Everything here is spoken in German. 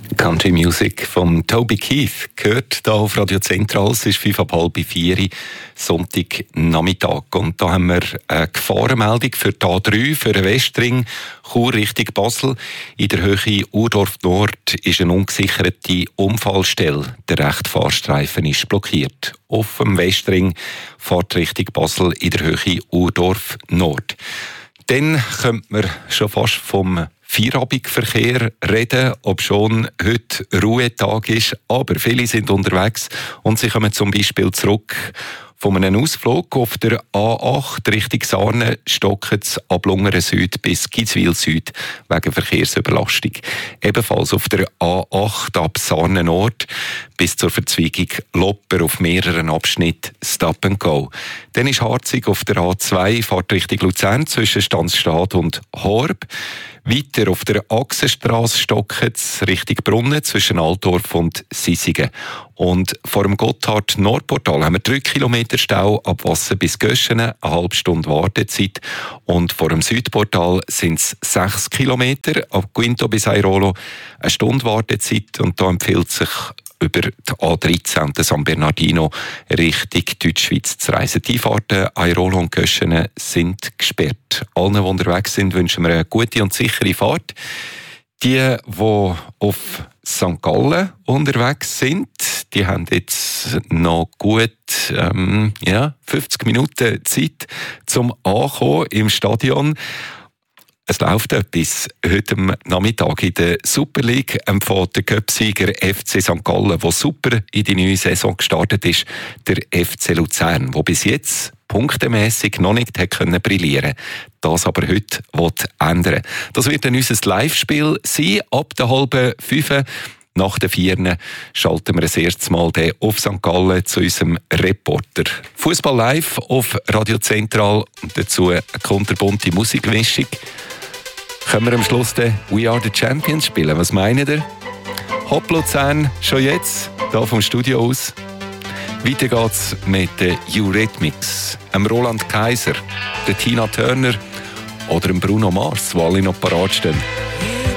Country Music von Toby Keith gehört hier auf Radio Zentral. Es ist 3:30, Sonntagnachmittag. Und da haben wir eine Gefahrenmeldung für die A3, für den Westring, Chur Richtung Basel. In der Höhe Urdorf Nord ist eine ungesicherte Unfallstelle. Der rechte Fahrstreifen ist blockiert. Auf dem Westring fährt Richtung Basel in der Höhe Urdorf Nord. Dann könnte man schon fast vom Feierabendverkehr reden, ob schon heute Ruhetag ist. Aber viele sind unterwegs und sie kommen zum Beispiel zurück von einem Ausflug auf der A8 Richtung Sarne, stocken sie ab Lungern Süd bis Gizwil Süd wegen Verkehrsüberlastung. Ebenfalls auf der A8 ab Sarne Nord bis zur Verzweigung Lopper auf mehreren Abschnitten Stop and Go. Dann ist Harzig auf der A2, fährt Richtung Luzern zwischen Stanzstadt und Horb. Weiter auf der Achsenstrasse stocken sie Richtung Brunnen zwischen Altdorf und Sisigen. Und vor dem Gotthard-Nordportal haben wir 3 Kilometer Stau ab Wasser bis Göschenen, eine halbe Stunde Wartezeit. Und vor dem Südportal sind es 6 Kilometer ab Quinto bis Airolo, eine Stunde Wartezeit. Und da empfiehlt sich über die A13 und San Bernardino Richtung Deutschschweiz zu reisen. Die Fahrten Airolo und Göschenen sind gesperrt. Allen, die unterwegs sind, wünschen wir eine gute und sichere Fahrt. Die auf St. Gallen unterwegs sind, die haben jetzt noch gut 50 Minuten Zeit zum Ankommen im Stadion. Es läuft etwas. Heute am Nachmittag in der Super League empfängt der Cup-Sieger FC St. Gallen, der super in die neue Saison gestartet ist, der FC Luzern, der bis jetzt punktemässig noch nicht brillieren konnte. Das aber heute ändern. Das wird dann unser Live-Spiel sein, ab der 4:30. Nach den 4 schalten wir das erste Mal auf St. Gallen zu unserem Reporter. Fußball live auf Radio Zentral und dazu eine kunterbunte Musikmischung. Können wir am Schluss den We Are The Champions spielen? Was meint ihr? Hopp Luzern, schon jetzt, hier vom Studio aus. Weiter geht's mit den Eurythmics, dem Roland Kaiser, der Tina Turner oder dem Bruno Mars, die alle noch parat stehen.